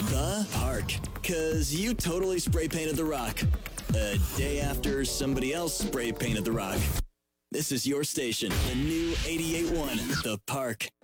The Park. Cause you totally spray painted the rock. A day after somebody else spray painted the rock. This is your station, the new 88.1, The Park.